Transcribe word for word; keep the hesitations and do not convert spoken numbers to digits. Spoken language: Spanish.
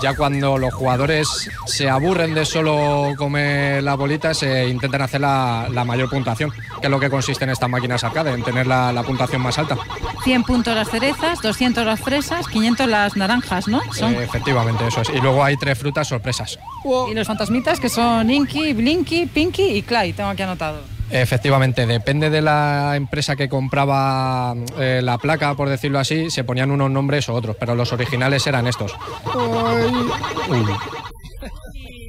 ya cuando los jugadores se aburren de solo comer las bolitas, se intentan hacer la, la mayor puntuación, que es lo que consiste en estas máquinas arcade, en tener la, la puntuación más alta. cien puntos las cerezas, doscientos las fresas, quinientos las naranjas, ¿no? Son... Eh, efectivamente, eso es. Y luego hay tres frutas sorpresas. Y los fantasmitas, que son Inky, Blinky, Pinky y Clyde, tengo aquí anotado. Efectivamente, depende de la empresa que compraba eh, la placa, por decirlo así, se ponían unos nombres o otros, pero los originales eran estos. Uy.